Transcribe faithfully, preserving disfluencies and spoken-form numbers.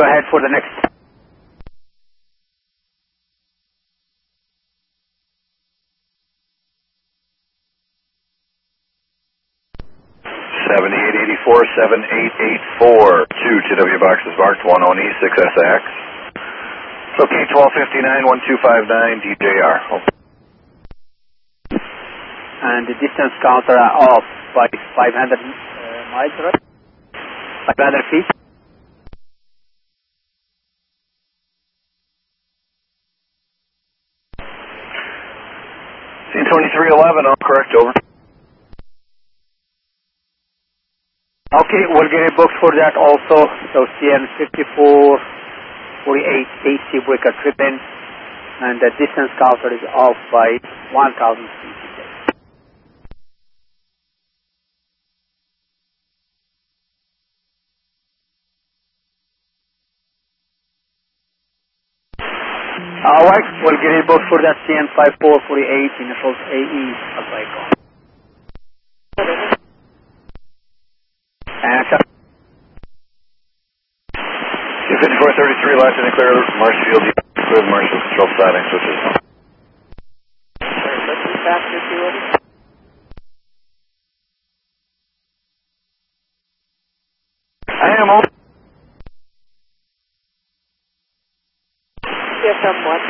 go ahead for the next. seventy-eight eighty-four, seven eight eight four, two T W boxes marked, one on E, six S X. Okay, twelve fifty-nine, one two five nine, D J R. Oh. And the distance counter are off by five hundred uh, miles, right? five hundred feet. Scene twenty-three eleven, all correct, over. Okay, we'll get a book for that also. So C N fifty-four forty-eight A C breaker tripping, and the distance counter is off by one thousand feet. All right, we'll get a book for that C N fifty-four forty-eight, initials A E, Alpha Echo. And C fifty-four thirty-three, last in the clear, Marshfield, clear Marshall control siding switches. let's be faster to it. Here from one